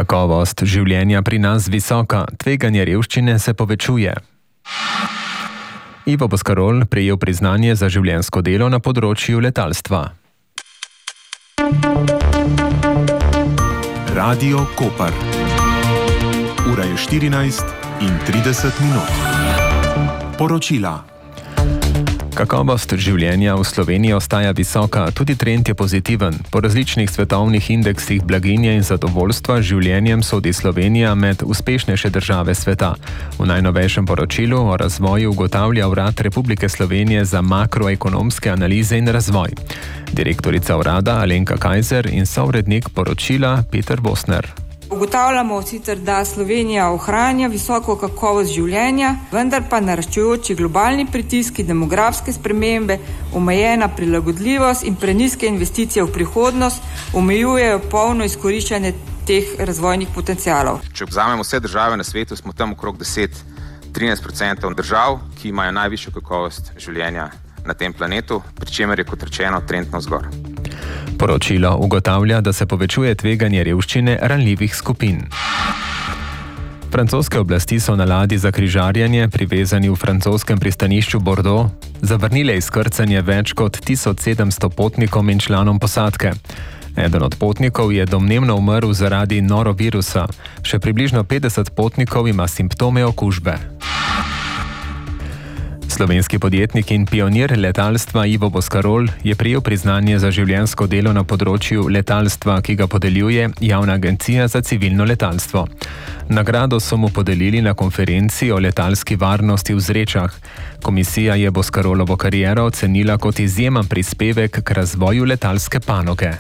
Kakovost življenja pri nas visoka, tveganje revščine se povečuje. Ivo Boscarol prejel priznanje za življenjsko delo na področju letalstva. Radio Koper. Ura je 14:30. Poročila. Kakovost življenja v Sloveniji ostaja visoka, tudi trend je pozitiven. Po različnih svetovnih indeksih blaginje in zadovoljstva z življenjem sodi Slovenija med uspešnejše države sveta. V najnovejšem poročilu o razvoju ugotavlja Urad Republike Slovenije za makroekonomske analize in razvoj. Direktorica urada Alenka Kajzer in sourednik poročila Peter Bosner. Ugotavljamo sicer, da Slovenija ohranja visoko kakovost življenja, vendar pa naraščajoči globalni pritiski, demografske spremembe, omejena prilagodljivost in prenizke investicije v prihodnost omejujejo polno izkoriščanje teh razvojnih potencialov. Če vzamemo vse države na svetu, smo tam okrog 10-13% držav, ki imajo najvišjo kakovost življenja na tem planetu, pri čemer je, kot rečeno, trend navzgor. Poročilo ugotavlja, da se povečuje tveganje revščine ranljivih skupin. Francoske oblasti so na ladji za križarjenje, privezani v francoskem pristanišču Bordeaux, zavrnile izkrcanje več kot 1700 potnikom in članom posadke. Eden od potnikov je domnevno umrl zaradi norovirusa. Še približno 50 potnikov ima simptome okužbe. Slovenski podjetnik in pionir letalstva Ivo Boscarol je prejel priznanje za življenjsko delo na področju letalstva, ki ga podeljuje Javna agencija za civilno letalstvo. Nagrado so mu podelili na konferenci o letalski varnosti v Zrečah. Komisija je Boscarolovo kariero ocenila kot izjemen prispevek k razvoju letalske panoge.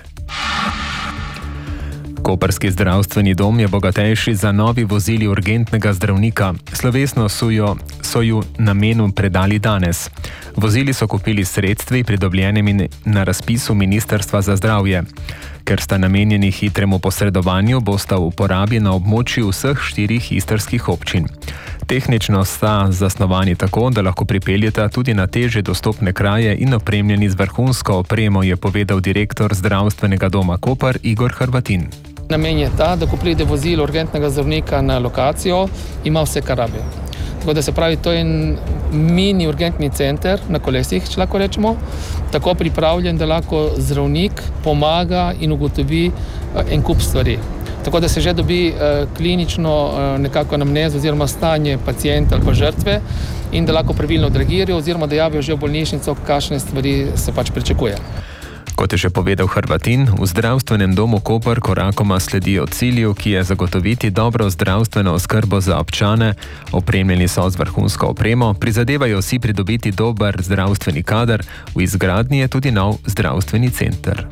Koprski zdravstveni dom je bogatejši za novi vozili urgentnega zdravnika. Slovesno so ju namenu predali danes. Vozili so kupili sredstvi, pridobljenimi na razpisu Ministrstva za zdravje. Ker sta namenjeni hitremu posredovanju, bosta v uporabi na območju vseh 4 istrskih občin. Tehnično sta zasnovani tako, da lahko pripeljeta tudi na težje dostopne kraje in opremljeni z vrhunsko opremo, je povedal direktor zdravstvenega doma Koper Igor Hrvatin. Namen je ta, da ko pride vozilo urgentnega zdravnika na lokacijo, ima vse, kar rabi. Tako da se pravi, to je en mini urgentni center na kolesih, če lahko rečemo, tako pripravljen, da lahko zdravnik pomaga in ugotovi en kup stvari. Tako da se že dobi klinično nekako anamnezo oziroma stanje pacienta ali pa žrtve in da lahko pravilno odreagirajo oziroma da javijo že v bolnišnico, kakšne stvari se pač pričakuje. Kot je še povedal Hrvatin, v zdravstvenem domu Koper korakoma sledijo cilju, ki je zagotoviti dobro zdravstveno oskrbo za občane, opremljeni so z vrhunsko opremo, prizadevajo si pridobiti dober zdravstveni kader, v izgradnji je tudi nov zdravstveni center.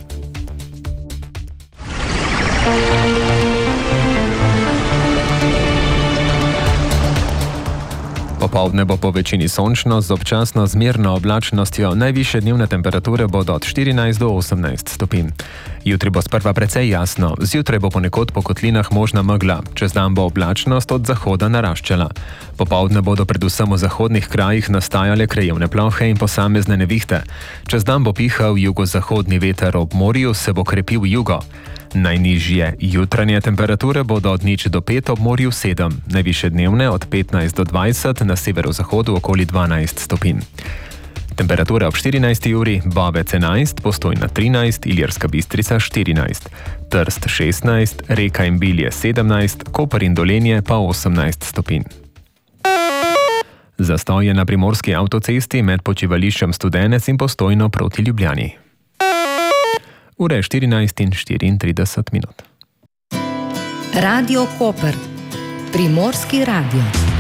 Popoldne bo po večini sončno z občasno zmerno oblačnostjo, najvišje dnevne temperature bodo od 14 do 18 stopinj. Jutri bo sprva precej jasno, zjutraj bo ponekod po kotlinah možna megla, čez dan bo oblačnost od zahoda naraščala. Popoldne bodo predvsem v zahodnih krajih nastajale krajevne plohe in posamezne nevihte. Čez dan bo pihal jugozahodni veter, ob morju se bo krepil jugo. Najnižje jutranje temperature bodo od 0 do 5, ob morju 7, najvišje dnevne od 15 do 20, na severozahodu okoli 12 stopinj. Temperatura ob 14. uri, Bovec 11, Postojna 13, Ilirska Bistrica 14, Trst 16, Reka in Bilje 17, Koper in Dolenje pa 18 stopinj. Zastoj je na primorski avtocesti med počivališčem Studenec in Postojno proti Ljubljani. Ura je 14:34. Radio Koper, primorski radio.